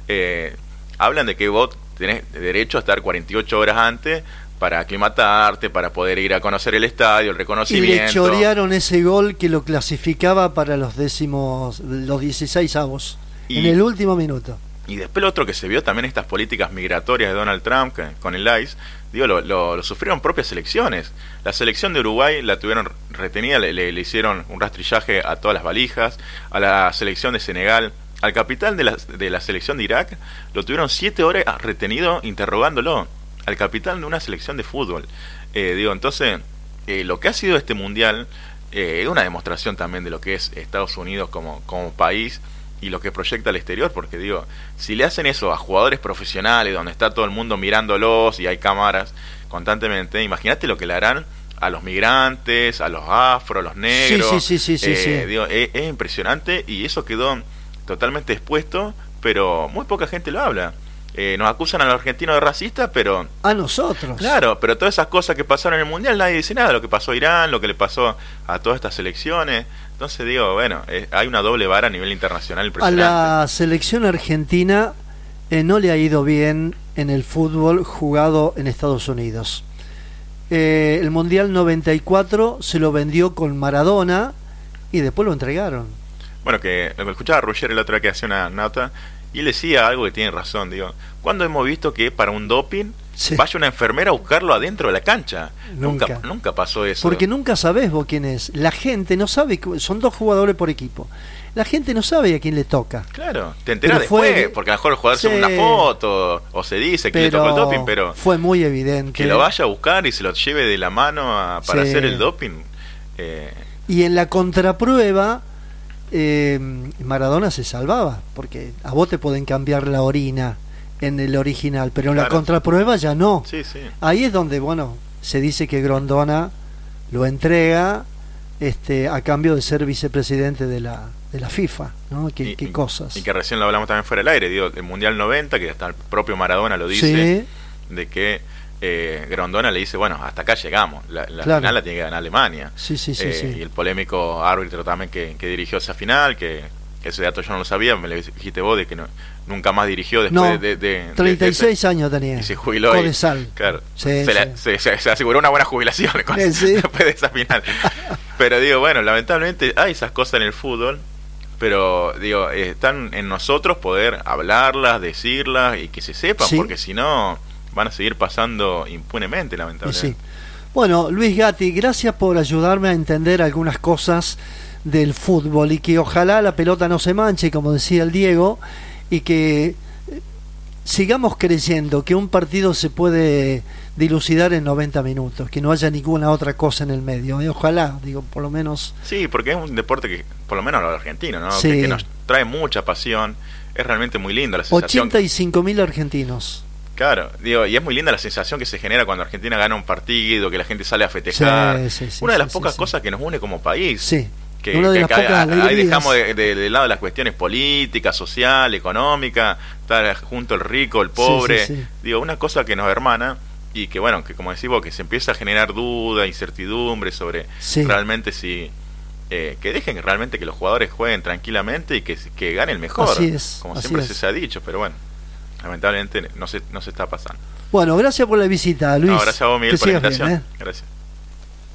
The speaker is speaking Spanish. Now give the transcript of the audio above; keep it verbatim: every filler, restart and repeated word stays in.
eh, hablan de que vos tenés derecho a estar cuarenta y ocho horas antes para aclimatarte, para poder ir a conocer el estadio, el reconocimiento. Y le chorearon ese gol que lo clasificaba para los décimos, los dieciseisavos, y, en el último minuto. Y después lo otro que se vio también, estas políticas migratorias de Donald Trump que, con el I C E, digo, lo, lo, lo sufrieron propias selecciones. La selección de Uruguay la tuvieron retenida, le, le, le hicieron un rastrillaje a todas las valijas. A la selección de Senegal, al capitán de la, de la selección de Irak, lo tuvieron siete horas retenido interrogándolo. Al capitán de una selección de fútbol. Eh, digo, entonces, eh, lo que ha sido este mundial eh, es una demostración también de lo que es Estados Unidos como, como país y lo que proyecta al exterior, porque digo, si le hacen eso a jugadores profesionales, donde está todo el mundo mirándolos y hay cámaras constantemente, imagínate lo que le harán a los migrantes, a los afro, a los negros. Sí, sí, sí, sí, eh, sí, sí. Digo, es, es impresionante y eso quedó totalmente expuesto, pero muy poca gente lo habla. Eh, nos acusan a los argentinos de racistas, pero... A nosotros. Claro, pero todas esas cosas que pasaron en el Mundial, nadie dice nada. Lo que pasó a Irán, lo que le pasó a todas estas selecciones. Entonces digo, bueno, eh, hay una doble vara a nivel internacional impresionante. A la selección argentina eh, no le ha ido bien en el fútbol jugado en Estados Unidos. Eh, el Mundial noventa y cuatro se lo vendió con Maradona y después lo entregaron. Bueno, que lo que escuchaba a Roger el otro día que hacía una nota... Y él decía algo que tiene razón, digo, ¿cuándo hemos visto que para un doping sí. vaya una enfermera a buscarlo adentro de la cancha? Nunca. Nunca, nunca pasó eso. Porque nunca sabés vos quién es. La gente no sabe, son dos jugadores por equipo. La gente no sabe a quién le toca. Claro, te enterás pero después, fue, porque a lo mejor el jugador sí, sube una foto o se dice que pero le tocó el doping, pero fue muy evidente. Que lo vaya a buscar y se lo lleve de la mano a, para sí. hacer el doping. Eh. Y en la contraprueba... Eh, Maradona se salvaba porque a vos te pueden cambiar la orina en el original, pero en claro. la contraprueba ya no. Sí, sí. Ahí es donde, bueno, se dice que Grondona lo entrega este a cambio de ser vicepresidente de la de la FIFA, ¿no? ¿Qué, y, qué cosas? Y que recién lo hablamos también fuera del aire, digo, el Mundial noventa, que hasta el propio Maradona lo dice, sí. de que Eh, Grondona le dice, bueno, hasta acá llegamos, la, la claro. final la tiene que ganar Alemania. Sí, sí, sí, eh, sí. Y el polémico árbitro también que, que dirigió esa final, que, que ese dato yo no lo sabía, me lo dijiste vos, de que no, nunca más dirigió después no, de, de, de treinta y seis de ese, años tenía. Y se jubiló. Y, claro, sí, se, sí. La, se, se, se aseguró una buena jubilación con, sí. después de esa final. Pero digo, bueno, lamentablemente hay esas cosas en el fútbol, pero digo, eh, están en nosotros poder hablarlas, decirlas y que se sepan, sí. porque si no... van a seguir pasando impunemente, lamentablemente. Sí. Bueno, Luis Gatti, gracias por ayudarme a entender algunas cosas del fútbol y que ojalá la pelota no se manche, como decía el Diego, y que sigamos creyendo que un partido se puede dilucidar en noventa minutos, que no haya ninguna otra cosa en el medio. Y ojalá, digo, por lo menos... Sí, porque es un deporte que, por lo menos lo argentino, ¿no? Sí. Que, que nos trae mucha pasión. Es realmente muy lindo la sensación. ochenta y cinco mil argentinos. Claro, digo, y es muy linda la sensación que se genera cuando Argentina gana un partido, que la gente sale a festejar. Sí, sí, sí, Una de las sí, pocas sí, cosas que nos une como país. Sí. Que, Una de que, las que pocas ahí alegrías. dejamos de, de, de lado las cuestiones políticas, social, económica, estar junto el rico, el pobre. Sí, sí, sí. Digo, una cosa que nos hermana y que, bueno, que como decimos, que se empieza a generar duda, incertidumbre sobre sí. realmente si... Eh, que dejen realmente que los jugadores jueguen tranquilamente y que, que gane el mejor. Así es, como así siempre es. se, se ha dicho, pero bueno, lamentablemente no se, no se está pasando. Bueno, gracias por la visita, Luis. No, gracias a vos, Miguel, que por la sigas invitación. bien, ¿eh? Gracias.